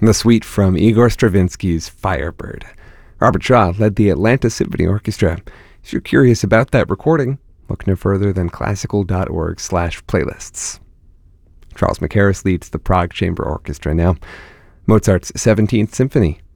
The suite from Igor Stravinsky's Firebird. Robert Shaw led the Atlanta Symphony Orchestra. If you're curious about that recording, look no further than classical.org/playlists. Charles Mackerras leads the Prague Chamber Orchestra now. Mozart's 17th Symphony